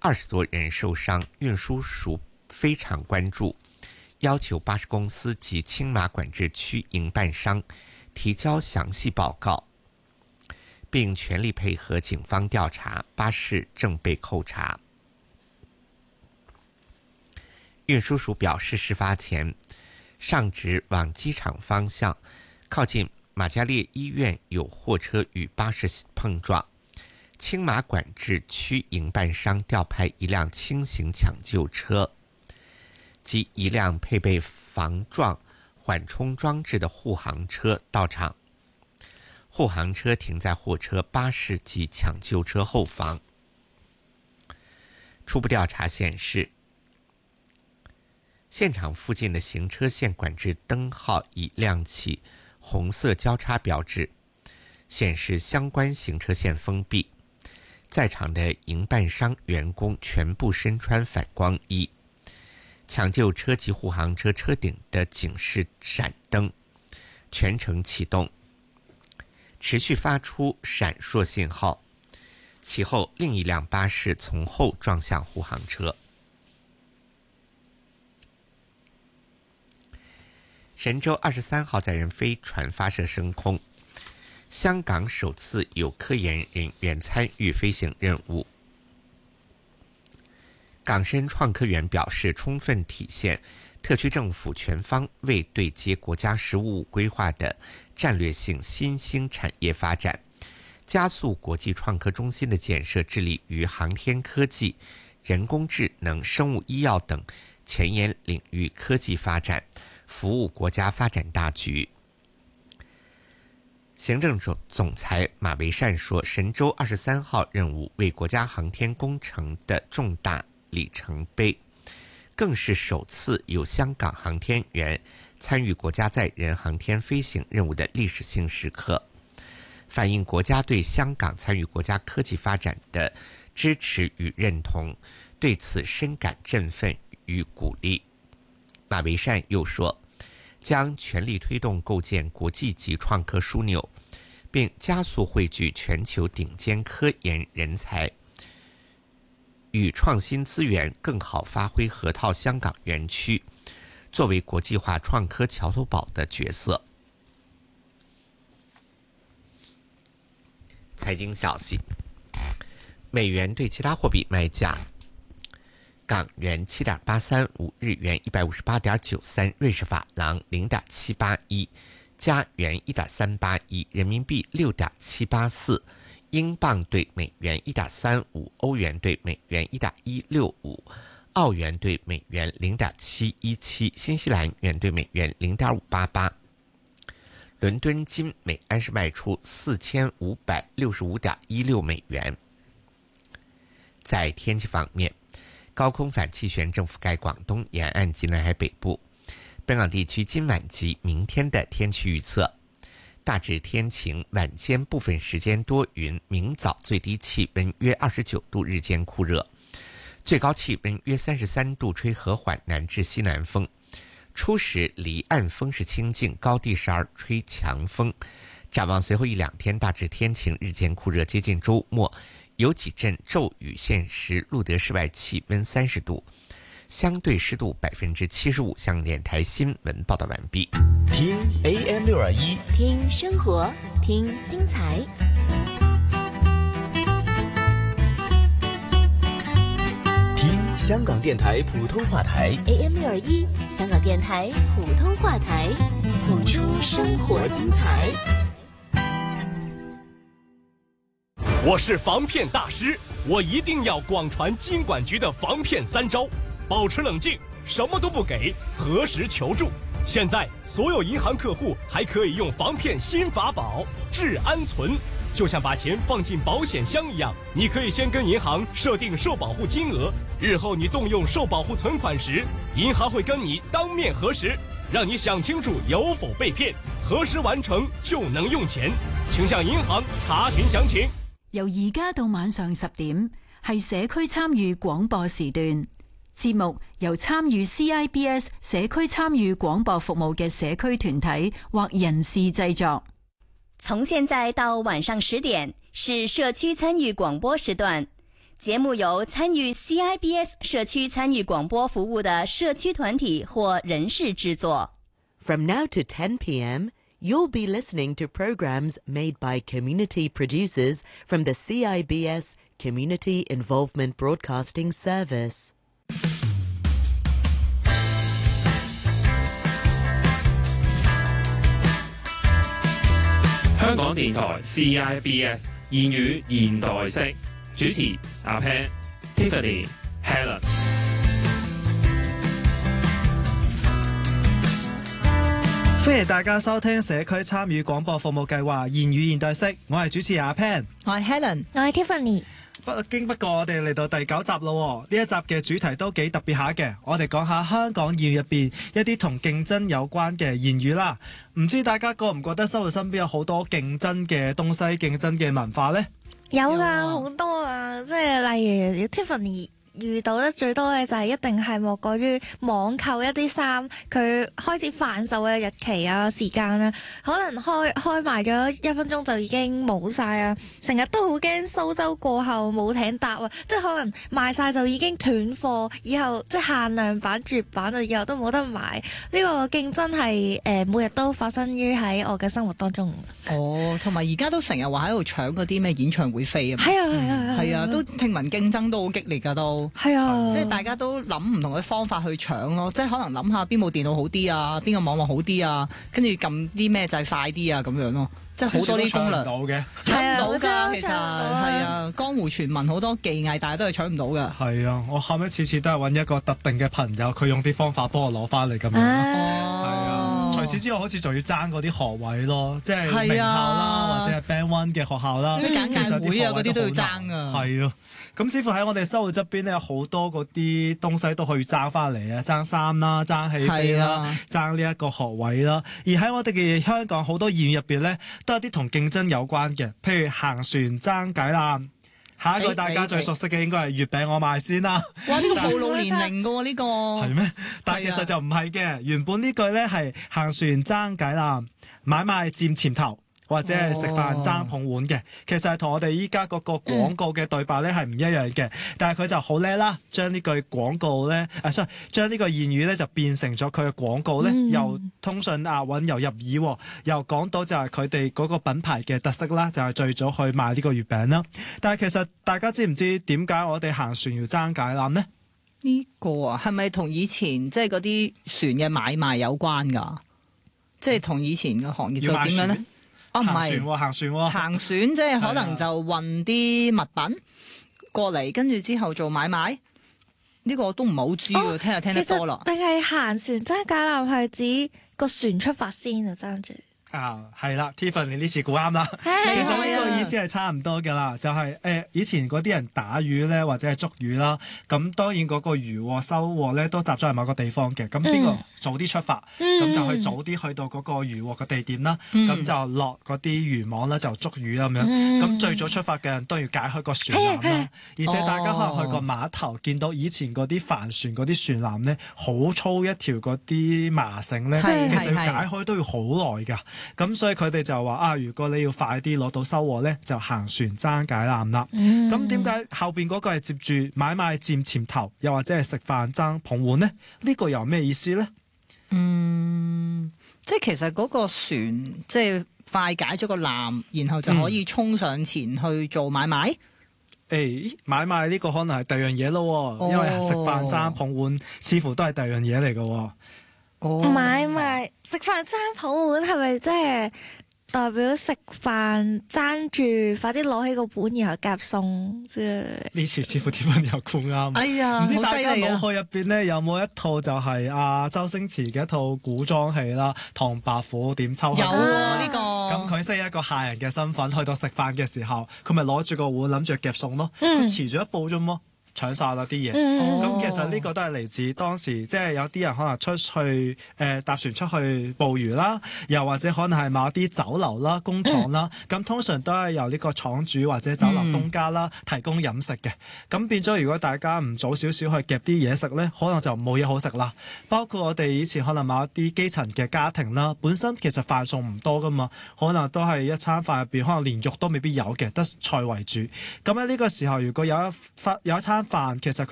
20多人受伤，运输署非常关注，要求巴士公司及青马管制区营办商提交详细报告，并全力配合警方调查，巴士正被扣查。运输署表示，事发前上直往机场方向靠近马加列医院有货车与巴士碰撞，青马管制区营办商调派一辆轻型抢救车及一辆配备防撞缓冲装置的护航车到场。护航车停在货车、巴士及抢救车后方。初步调查显示，现场附近的行车线管制灯号已亮起红色交叉标志，显示相关行车线封闭。在场的营办商员工全部身穿反光衣。抢救车及护航车车顶的警示闪灯全程启动，持续发出闪烁信号。其后，另一辆巴士从后撞向护航车。神舟23号载人飞船发射升空，香港首次有科研人员参与飞行任务。港深创科园表示，充分体现特区政府全方位对接国家“十五五”规划的战略性新兴产业发展，加速国际创科中心的建设，致力于航天科技、人工智能、生物医药等前沿领域科技发展，服务国家发展大局。行政总裁马维善说，神舟23号任务为国家航天工程的重大里程碑，更是首次有香港航天员参与国家载人航天飞行任务的历史性时刻，反映国家对香港参与国家科技发展的支持与认同，对此深感振奋与鼓励。马维善又说，将全力推动构建国际级创科枢纽，并加速汇聚全球顶尖科研人才与创新资源，更好发挥河套香港园区作为国际化创科桥头堡的角色。财经消息，美元对其他货币卖价：港元7.835，日元158.93，瑞士法郎0.781，加元1.381，人民币6.784，英镑对美元1.35，欧元对美元1.165，澳元对美元0.717，新西兰元对美元0.588。伦敦金每安士卖出4565.16美元。在天气方面，高空反气旋正覆盖广东沿岸及南海北部。本港地区今晚及明天的天气预测：大致天晴，晚间部分时间多云，明早最低气温约29度，日间酷热，最高气温约33度，吹和缓南至西南风。初时离岸风势清劲，高地时而吹强风。展望随后一两天大致天晴，日间酷热，接近周末有几阵骤雨，现时录得室外气温30度，相对湿度75%。香港电台新闻报道完毕。 听 AM621， 听生活，听精彩。 听香港电台普通话台 AM621，香港电台普通话台，谱出生活精彩。 我是防骗大师，我一定要广传金管局的防骗3招：保持冷静，什么都不给，核实求助。现在所有银行客户还可以用防骗新法宝治安存，就像把钱放进保险箱一样，你可以先跟银行设定受保护金额，日后你动用受保护存款时，银行会跟你当面核实，让你想清楚有否被骗，核实完成就能用钱。请向银行查询详情。 由而家到晚上10點，係社區參與廣播時段。節目由參與 CIBS 社區參與廣播服務嘅社區團體或人士製作。 從現在到晚上10點是社區參與廣播時段， 节目由参与 CIBS 社区参与广播服务的社区团体或人士制作。 From now to 10 p.m., you'll be listening to programs made by community producers from the CIBS Community Involvement Broadcasting Service. 香港電台 CIBS 言語現代式，主持阿 Pan、Tiffany、Helen。 歡迎大家收聽社區參與廣播服務計劃言語現代式，我係主持阿 Pan， 我係 Helen， 我係 Tiffany。 不過我哋嚟到第9集咯，呢一集嘅主題都幾特別下嘅，我哋講下香港言語入邊一啲同競爭有關嘅言語啦。唔知大家覺唔覺得生活身邊有好多競爭嘅東西、競爭嘅文化呢？ 有㗎，好多啊！即係例如 Tiffany遇到得最多嘅就係一定係莫過於網購一啲衫，佢開始販售嘅日期啊、時間啊，可能開賣咗1分鐘就已經冇晒啊！成日都好驚蘇州過後冇艇搭啊！即係可能賣晒就已經斷貨，以後即係限量版、絕版啊，以後都冇得買。呢個競爭係每日都發生於喺我嘅生活當中。 哦，同埋而家都成日話喺度搶嗰啲咩演唱會飛啊！ 係啊， 係啊，都聽聞競爭都好激烈㗎都。 係啊， 即係大家都諗唔同嘅方法去搶咯，即係可能諗下邊部電腦好啲啊，邊個網絡好啲啊，跟住撳啲咩掣快啲啊咁樣咯，即係好多啲攻略。搶唔到㗎，其實係啊，江湖傳聞好多技藝，但係都係搶唔到㗎。 係啊，我後尾次次都係揾一個特定嘅朋友，佢用啲方法幫我攞翻嚟咁樣咯。係啊。除此之外，好似仲要爭嗰啲學位咯，即係名校啦，或者係 Band One 嘅學校啦， 咩簡介會啊嗰啲都要爭啊。 係啊，咁似乎喺我哋生活側邊咧，有好多嗰啲東西都可以爭翻嚟啊，爭衫啦，爭戲飛啦，爭呢一個學位啦。而喺我哋嘅香港好多言語入邊咧，都有啲同競爭有關嘅，譬如行船爭解纜。下一個大家最熟悉嘅應該係月餅我賣先啦。 哇！呢個暴露年齡㗎喎，呢個係咩？但係其實就唔係嘅。原本呢句咧係行船爭解纜，買賣佔前頭，或者係食飯爭捧碗嘅。其實係同我哋依家嗰個廣告嘅對白咧係唔一樣嘅。但係佢就好叻啦，將呢句廣告咧將呢個言語咧就變成咗佢嘅廣告咧，又通順押韻又入耳，又講到就係佢哋嗰個品牌嘅特色啦，就係最早去賣呢個月餅啦。但係其實大家知唔知點解我哋行船要爭解纜呢？ 呢個啊，係咪同以前即係嗰啲船嘅買賣有關㗎？即係同以前嘅行業就點樣呢？唔係行船即係可能就運啲物品過嚟，跟住之後做買賣。呢個我都唔係好知喎，聽就聽得多啦。 定係行船爭解纜係指個船出發先啊？爭住係啦 Tiffany 你呢次估啱啦。其實呢個意思係差唔多㗎啦，就係以前嗰啲人打魚咧，或者係捉魚啦，咁當然嗰個漁獲收穫咧都集中喺某個地方嘅。咁邊個早啲出發，咁就去早啲去到嗰個漁獲嘅地點啦。咁就落嗰啲漁網啦，就捉魚咁樣。咁最早出發嘅人都要解開個船纜啦。而且大家可能去個碼頭，見到以前嗰啲帆船嗰啲船纜咧，好粗一條嗰啲麻繩咧，其實要解開都要好耐㗎。咁所以佢哋就話如果你要快啲攞到收穫咧，就行船爭解纜啦。咁點解後邊嗰個係接住買賣佔前頭，又或者係食飯爭捧碗呢？呢個又咩意思呢？ 即係其實嗰個船即係快解咗個纜，然後就可以衝上前去做買賣。 買賣呢個可能係第二樣嘢咯，因為食飯爭捧碗似乎都係第二樣嘢嚟嘅。 買賣食飯爭捧碗係咪即係代表食飯爭住快啲攞起個碗然後夾餸啫？呢次似乎Tiffany又估啱。 哎呀， 唔知大家腦海入邊咧有冇一套就係周星馳嘅一套古裝戲啦，《唐伯虎點秋香》。有呢個。 咁佢飾一個下人嘅身份，去到食飯嘅時候，佢咪攞住個碗諗住夾餸咯。佢遲咗一步啫嘛。 搶晒啦啲嘢。咁其實呢個都係嚟自當時，即係有啲人可能出去搭船出去捕魚啦，又或者可能係某啲酒樓啦、工廠啦，咁通常都係由呢個廠主或者酒樓東家啦提供飲食嘅。咁變咗，如果大家唔早少少去夾啲嘢食呢，可能就冇嘢好食啦。包括我哋以前可能某一啲基層嘅家庭啦，本身其實飯餸唔多噶嘛，可能都係一餐飯入邊可能連肉都未必有嘅，得菜為主。咁喺呢個時候，如果有一餐飯，其實佢